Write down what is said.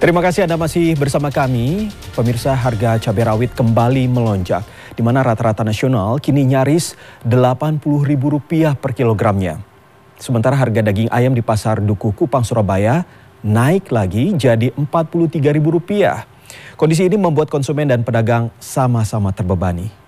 Terima kasih Anda masih bersama kami. Pemirsa, harga cabai rawit kembali melonjak, di mana rata-rata nasional kini nyaris Rp80.000 per kilogramnya. Sementara harga daging ayam di Pasar Dukuh Kupang, Surabaya naik lagi jadi Rp43.000. Kondisi ini membuat konsumen dan pedagang sama-sama terbebani.